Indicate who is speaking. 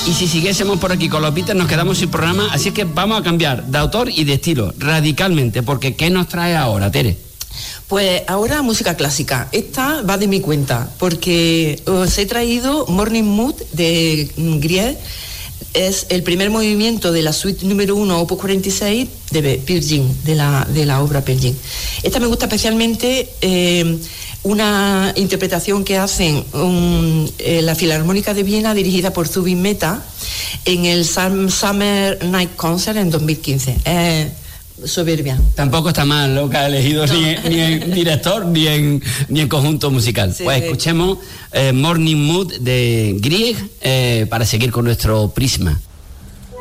Speaker 1: Y si siguiésemos por aquí con los Beatles nos quedamos sin programa, así que vamos a cambiar de autor y de estilo radicalmente, porque ¿qué nos trae ahora, Tere?
Speaker 2: Pues ahora música clásica. Esta va de mi cuenta, porque os he traído Morning Mood de Grieg. Es el primer movimiento de la suite número 1, opus 46, de Virgin, de la obra Virgin. Esta me gusta especialmente una interpretación que hacen la Filarmónica de Viena, dirigida por Zubin Mehta, en el Summer Night Concert en 2015. Soberbia.
Speaker 1: Tampoco está mal lo que ha elegido, no. ni en director ni en conjunto musical. Sí, pues escuchemos Morning Mood de Grieg para seguir con nuestro prisma.